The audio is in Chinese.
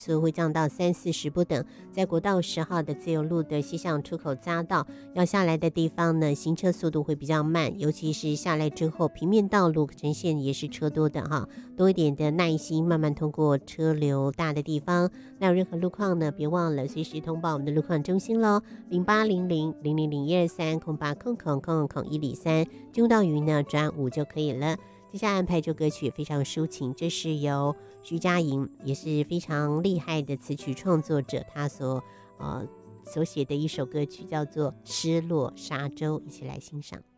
所以会降到30-40不等。在国道10号的自由路的西向出口匝道要下来的地方呢，行车速度会比较慢，尤其是下来之后平面道路呈现也是车多的哈，多一点的耐心，慢慢通过车流大的地方。那有任何路况呢，别忘了随时通报我们的路况中心咯，0800-000-123，0800-103，进入到语音呢转5就可以了。接下来安排这首歌曲非常抒情，这是由徐佳莹，也是非常厉害的词曲创作者，他所写的一首歌曲叫做《失落沙洲》，一起来欣赏。